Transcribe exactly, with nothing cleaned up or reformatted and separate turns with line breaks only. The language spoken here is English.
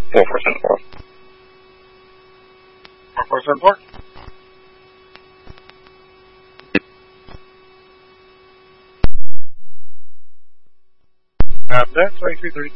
four percent more.
four percent more? Uh, that's twenty-three thirty.